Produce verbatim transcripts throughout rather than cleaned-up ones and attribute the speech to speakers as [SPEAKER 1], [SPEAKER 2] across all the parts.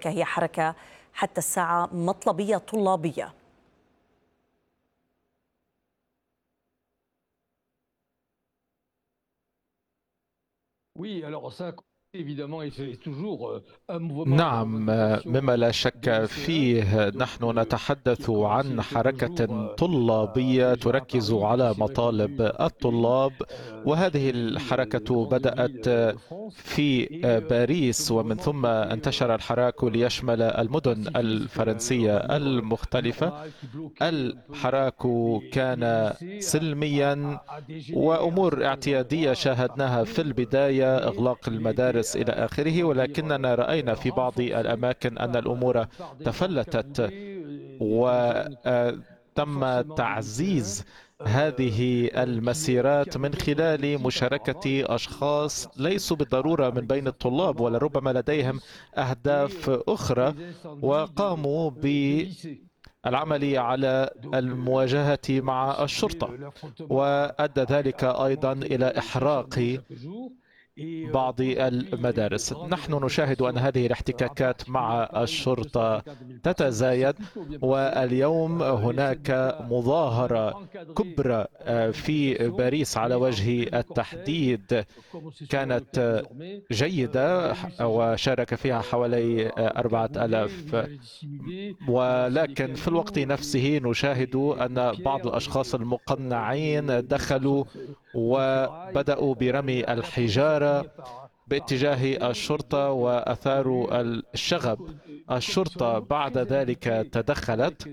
[SPEAKER 1] الحركة هي حركة حتى الساعة مطلبية طلابية.
[SPEAKER 2] نعم، مما لا شك فيه، نحن نتحدث عن حركة طلابية تركز على مطالب الطلاب، وهذه الحركة بدأت في باريس ومن ثم انتشر الحراك ليشمل المدن الفرنسية المختلفة. الحراك كان سلميا وأمور اعتيادية شاهدناها في البداية، إغلاق المدارس إلى آخره، ولكننا رأينا في بعض الأماكن أن الأمور تفلتت وتم تعزيز هذه المسيرات من خلال مشاركة أشخاص ليسوا بالضرورة من بين الطلاب ولربما لديهم أهداف أخرى، وقاموا ب العمل على المواجهة مع الشرطة، وأدى ذلك أيضا إلى إحراق بعض المدارس. نحن نشاهد أن هذه الاحتكاكات مع الشرطة تتزايد، واليوم هناك مظاهرة كبرى في باريس على وجه التحديد كانت جيدة وشارك فيها حوالي أربعة آلاف، ولكن في الوقت نفسه نشاهد أن بعض الأشخاص المقنعين دخلوا وبدأوا برمي الحجارة باتجاه الشرطة وأثاروا الشغب. الشرطة بعد ذلك تدخلت،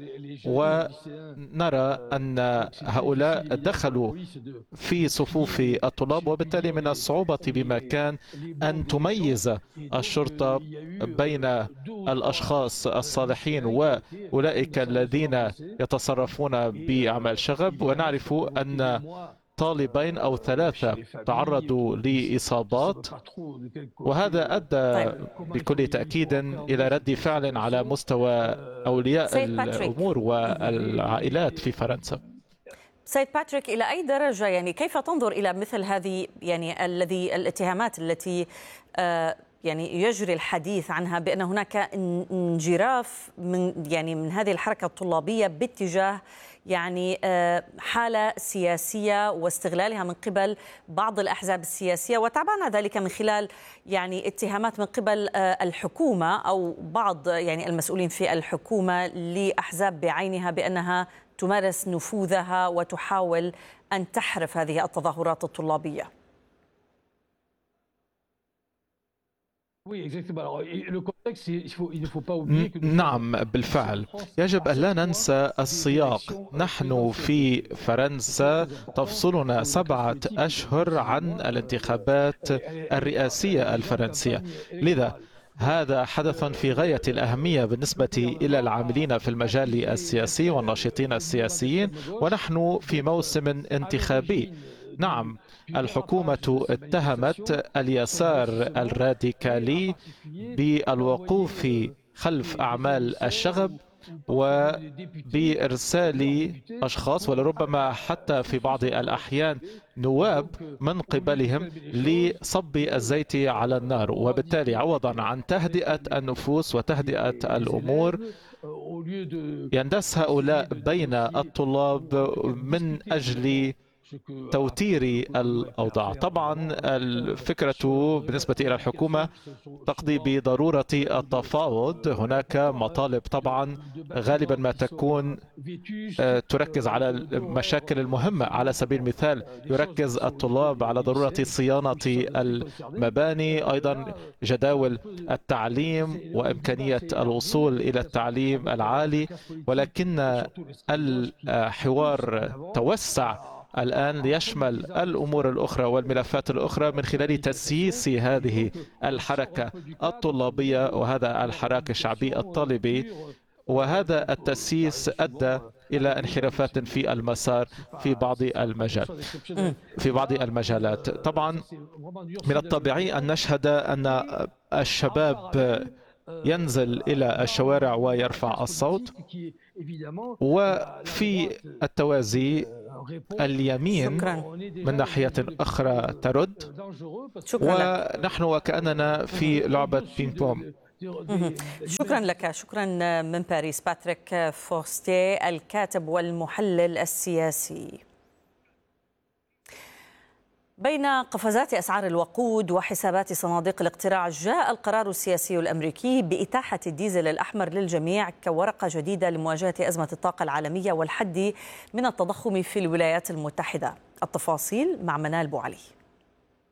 [SPEAKER 2] ونرى أن هؤلاء دخلوا في صفوف الطلاب، وبالتالي من الصعوبة بمكان أن تميز الشرطة بين الأشخاص الصالحين وأولئك الذين يتصرفون بأعمال شغب. ونعرف أن طالبين أو ثلاثة تعرضوا لإصابات، وهذا أدى بكل تأكيد إلى رد فعل على مستوى أولياء الأمور والعائلات في فرنسا.
[SPEAKER 1] سيد باتريك، إلى أي درجة يعني كيف تنظر إلى مثل هذه يعني الذي الاتهامات التي آه يعني يجري الحديث عنها بأن هناك انجراف من يعني من هذه الحركة الطلابية باتجاه يعني حالة سياسية واستغلالها من قبل بعض الأحزاب السياسية، وتابعنا ذلك من خلال يعني اتهامات من قبل الحكومة أو بعض يعني المسؤولين في الحكومة لأحزاب بعينها بأنها تمارس نفوذها وتحاول أن تحرف هذه التظاهرات الطلابية؟
[SPEAKER 2] نعم بالفعل، يجب أن لا ننسى السياق. نحن في فرنسا تفصلنا سبعة أشهر عن الانتخابات الرئاسية الفرنسية، لذا هذا حدث في غاية الأهمية بالنسبة إلى العاملين في المجال السياسي والناشطين السياسيين، ونحن في موسم انتخابي. نعم، الحكومة اتهمت اليسار الراديكالي بالوقوف خلف أعمال الشغب وبإرسال أشخاص ولربما حتى في بعض الأحيان نواب من قبلهم لصب الزيت على النار، وبالتالي عوضا عن تهدئة النفوس وتهدئة الأمور يندس هؤلاء بين الطلاب من أجل توتير الأوضاع. طبعا الفكرة بالنسبة إلى الحكومة تقضي بضرورة التفاوض. هناك مطالب طبعا غالبا ما تكون تركز على المشاكل المهمة. على سبيل المثال يركز الطلاب على ضرورة صيانة المباني، أيضا جداول التعليم وإمكانية الوصول إلى التعليم العالي، ولكن الحوار توسع الآن ليشمل الأمور الأخرى والملفات الأخرى من خلال تسييس هذه الحركة الطلابية وهذا الحراك الشعبي الطالبي، وهذا التسييس أدى إلى انحرافات في المسار في بعض المجال في بعض المجالات. طبعا من الطبيعي أن نشهد أن الشباب ينزل إلى الشوارع ويرفع الصوت، وفي التوازي اليمين من ناحية أخرى ترد، ونحن وكأننا في لعبة بينج بونج.
[SPEAKER 1] شكرا لك، شكرا من باريس باتريك فورستيه الكاتب والمحلل السياسي. بين قفزات أسعار الوقود وحسابات صناديق الاقتراع، جاء القرار السياسي الأمريكي بإتاحة الديزل الأحمر للجميع كورقة جديدة لمواجهة أزمة الطاقة العالمية والحد من التضخم في الولايات المتحدة. التفاصيل مع منال بوعلي.